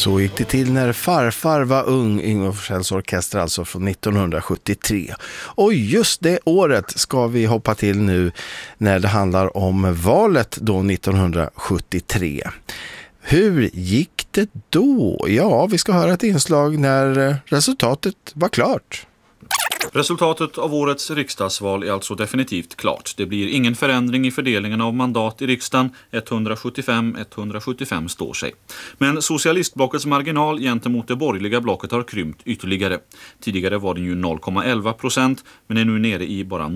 Så gick det till när farfar var ung, Yngve Forssells orkester alltså från 1973. Och just det året ska vi hoppa till nu när det handlar om valet då 1973. Hur gick det då? Ja, vi ska höra ett inslag när resultatet var klart. Resultatet av årets riksdagsval är alltså definitivt klart. Det blir ingen förändring i fördelningen av mandat i riksdagen. 175 står sig. Men socialistblockets marginal gentemot det borgerliga blocket har krympt ytterligare. Tidigare var den ju 0,11%, men är nu nere i bara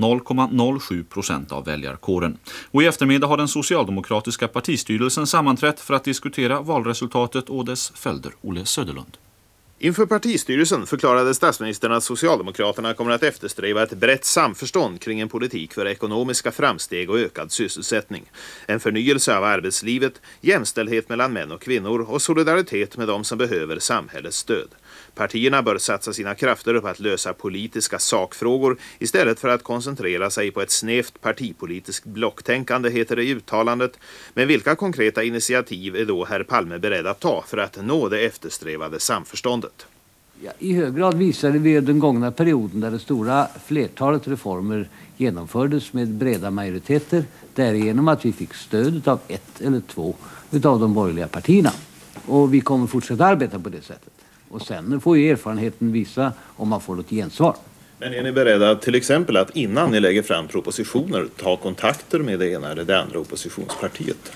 0,07% av väljarkåren. Och i eftermiddag har den socialdemokratiska partistyrelsen sammanträtt för att diskutera valresultatet och dess följder. Olle Söderlund. Inför partistyrelsen förklarade statsministern att Socialdemokraterna kommer att eftersträva ett brett samförstånd kring en politik för ekonomiska framsteg och ökad sysselsättning. En förnyelse av arbetslivet, jämställdhet mellan män och kvinnor och solidaritet med de som behöver samhällets stöd. Partierna bör satsa sina krafter på att lösa politiska sakfrågor istället för att koncentrera sig på ett snävt partipolitiskt blocktänkande, heter det i uttalandet. Men vilka konkreta initiativ är då herr Palme beredd att ta för att nå det eftersträvade samförståndet? Ja, i hög grad visade vi den gångna perioden där det stora flertalet reformer genomfördes med breda majoriteter, därigenom att vi fick stöd av ett eller två av de borgerliga partierna. Och vi kommer fortsätta arbeta på det sättet. Och sen får ju erfarenheten visa om man får något gensvar. Men är ni beredda till exempel att innan ni lägger fram propositioner ta kontakter med det ena eller det andra oppositionspartiet?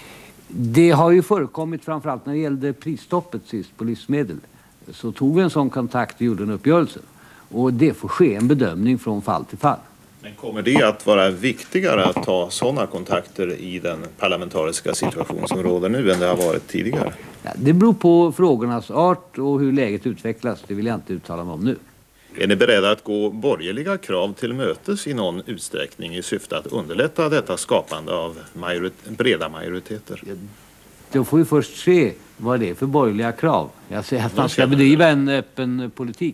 Det har ju förekommit framförallt när det gällde prisstoppet sist på livsmedel. Så tog vi en sån kontakt och gjorde en uppgörelse. Och det får ske en bedömning från fall till fall. Men kommer det att vara viktigare att ta sådana kontakter i den parlamentariska situation som råder nu än det har varit tidigare? Ja, det beror på frågornas art och hur läget utvecklas. Det vill jag inte uttala mig om nu. Är ni beredda att gå borgerliga krav till mötes i någon utsträckning i syfte att underlätta detta skapande av breda majoriteter? Ja, då får vi först se vad det är för borgerliga krav. Jag säger att man ska bedriva en öppen politik.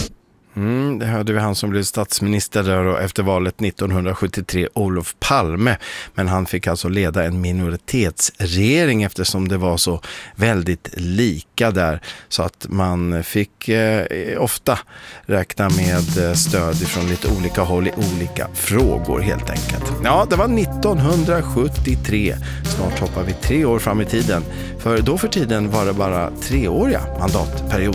Det hörde vi han som blev statsminister där och efter valet 1973, Olof Palme. Men han fick alltså leda en minoritetsregering eftersom det var så väldigt lika där. Så att man fick ofta räkna med stöd från lite olika håll i olika frågor helt enkelt. Ja, det var 1973. Snart hoppar vi 3 år fram i tiden. För då för tiden var det bara 3-åriga mandatperioder.